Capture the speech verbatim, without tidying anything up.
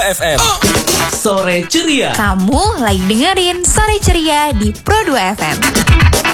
F M. Sore ceria. Kamu lagi dengerin Sore Ceria di Pro dua F M.